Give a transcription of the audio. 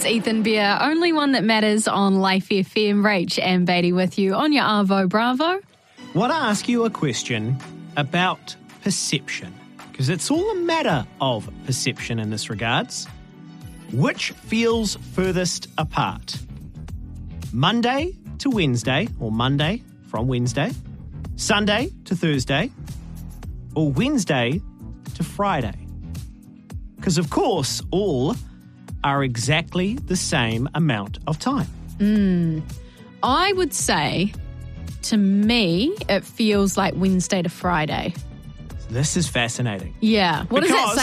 Ethan Beer, only one that matters on Life FM. Rach and Beatty with you on your Arvo Bravo. Want to ask you a question about perception, because it's all a matter of perception in this regards. Which feels furthest apart? Monday to Wednesday, or Monday from Wednesday, Sunday to Thursday, or Wednesday to Friday? Because, of course, all are exactly the same amount of time. I would say, to me, it feels like Wednesday to Friday. This is fascinating. Yeah. What does that Because- say